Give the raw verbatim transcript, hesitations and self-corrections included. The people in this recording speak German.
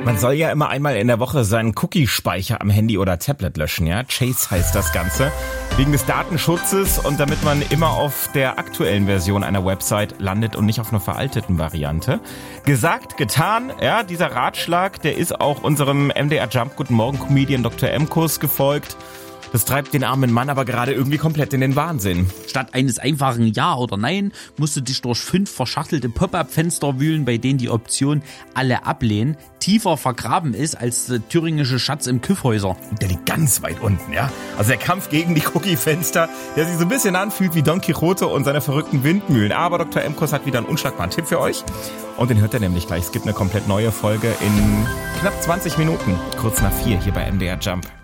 Man soll ja immer einmal in der Woche seinen Cookie-Speicher am Handy oder Tablet löschen, ja? Chase heißt das Ganze. Wegen des Datenschutzes und damit man immer auf der aktuellen Version einer Website landet und nicht auf einer veralteten Variante. Gesagt, getan, ja, dieser Ratschlag, der ist auch unserem M D R Jump Guten Morgen Comedian Doktor Emkus gefolgt. Das treibt den armen Mann aber gerade irgendwie komplett in den Wahnsinn. Statt eines einfachen Ja oder Nein musst du dich durch fünf verschachtelte Pop-up-Fenster wühlen, bei denen die Option alle ablehnen tiefer vergraben ist als der thüringische Schatz im Kyffhäuser. Der liegt ganz weit unten, ja. Also der Kampf gegen die Cookie-Fenster, der sich so ein bisschen anfühlt wie Don Quixote und seine verrückten Windmühlen. Aber Doktor Emkus hat wieder einen unschlagbaren Tipp für euch. Und den hört ihr nämlich gleich. Es gibt eine komplett neue Folge in knapp zwanzig Minuten. Kurz nach vier hier bei M D R Jump.